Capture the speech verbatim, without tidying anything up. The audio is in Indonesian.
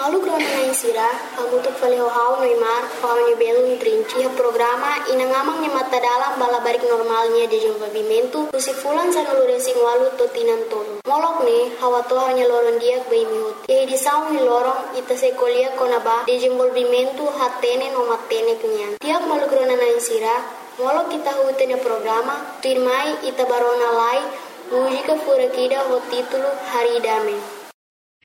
Malu krona na insira, hamutuk faleho hao noimar, hao ni belum trinci, programa inangamang ni mata dalam bala barik normalnya di desenvolvimento, kusifulan sa naluresi walu to tinantolo. Molok ni, hawa to hanya loron dia bei mihut. Kaya di saung ni lorong, ita se kolia konaba, desenvolvimento hatene no matene kenyan. Tiap malu krona na insira, molok kita hutene programa, firmai ita barona lai, mujika furakida ho titulo Hari Dame.